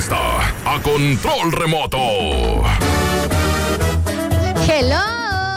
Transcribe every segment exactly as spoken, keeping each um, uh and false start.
está a control remoto. Hello,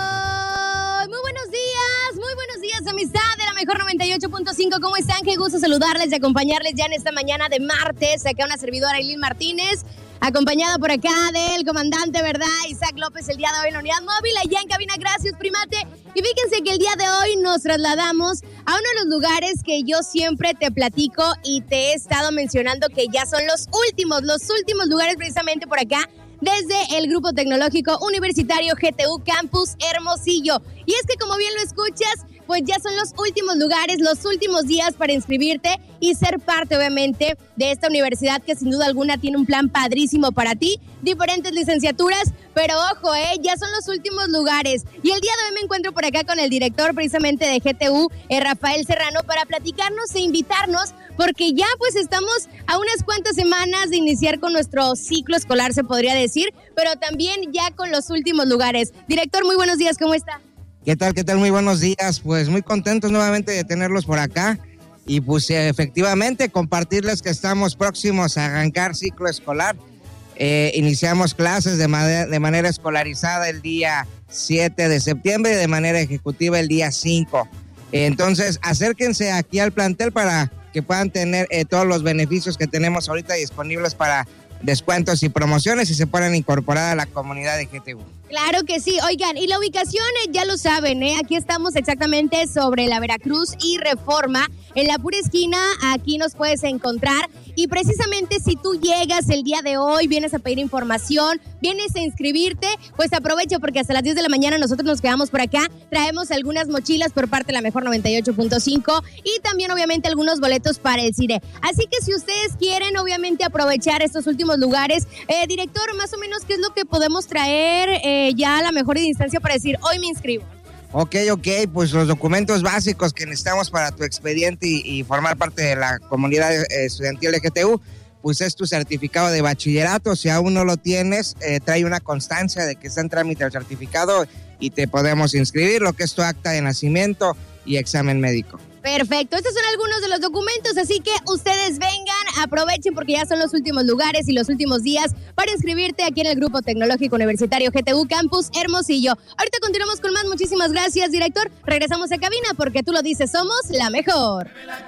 muy buenos días, muy buenos días, amistad de la mejor noventa y ocho punto cinco. ¿Cómo están? Qué gusto saludarles y acompañarles ya en esta mañana de martes. Acá una servidora, Eileen Martínez, acompañada por acá del comandante, ¿verdad? Isaac López, el día de hoy en Unidad Móvil, allá en cabina. Gracias, primate. Y fíjense que el día de hoy nos trasladamos a uno de los lugares que yo siempre te platico y te he estado mencionando que ya son los últimos, los últimos lugares precisamente por acá, desde el Grupo Tecnológico Universitario G T U Campus Hermosillo. Y es que como bien lo escuchas, pues ya son los últimos lugares, los últimos días para inscribirte y ser parte, obviamente, de esta universidad que sin duda alguna tiene un plan padrísimo para ti, diferentes licenciaturas, pero ojo, eh, ya son los últimos lugares. Y el día de hoy me encuentro por acá con el director precisamente de G T U, eh, Rafael Serrano, para platicarnos e invitarnos, porque ya pues estamos a unas cuantas semanas de iniciar con nuestro ciclo escolar, se podría decir, pero también ya con los últimos lugares. Director, muy buenos días, ¿cómo está? ¿Qué tal? ¿Qué tal? Muy buenos días. Pues muy contentos nuevamente de tenerlos por acá y pues efectivamente compartirles que estamos próximos a arrancar ciclo escolar. Eh, iniciamos clases de, manera, de manera escolarizada el día siete de septiembre y de manera ejecutiva el día cinco. Eh, entonces acérquense aquí al plantel para que puedan tener eh, todos los beneficios que tenemos ahorita disponibles para descuentos y promociones y se puedan incorporar a la comunidad de G T U. Claro que sí. Oigan, y la ubicación eh, ya lo saben, ¿eh? Aquí estamos exactamente sobre la Veracruz y Reforma, en la pura esquina. Aquí nos puedes encontrar y precisamente si tú llegas el día de hoy, vienes a pedir información, vienes a inscribirte, pues aprovecha porque hasta las diez de la mañana nosotros nos quedamos por acá, traemos algunas mochilas por parte de la mejor noventa y ocho punto cinco y también obviamente algunos boletos para el cine. Así que si ustedes quieren obviamente aprovechar estos últimos lugares, eh, director, más o menos, ¿qué es lo que podemos traer eh, ya a la mejor instancia para decir, hoy me inscribo? Ok, ok, pues los documentos básicos que necesitamos para tu expediente y, y formar parte de la comunidad estudiantil de G T U, pues es tu certificado de bachillerato. Si aún no lo tienes, eh, trae una constancia de que está en trámite el certificado y te podemos inscribir, lo que es tu acta de nacimiento y examen médico. Perfecto, estos son algunos de los documentos, así que ustedes vengan, aprovechen porque ya son los últimos lugares y los últimos días para inscribirte aquí en el Grupo Tecnológico Universitario G T U Campus Hermosillo. Ahorita continuamos con más, muchísimas gracias, director. Regresamos a cabina porque tú lo dices, somos la mejor.